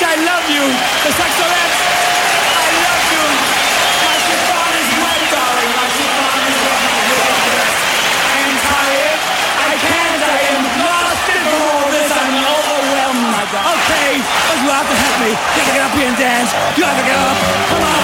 I love you. The Saxolettes, I love you. My chiffon is wet, darling. My chiffon is wet. My really dressed. I am tired. I can't. I am lost in all this. I'm overwhelmed, my God. Okay, but you have to help me. You have to get up here and dance. You have to get up. Come on.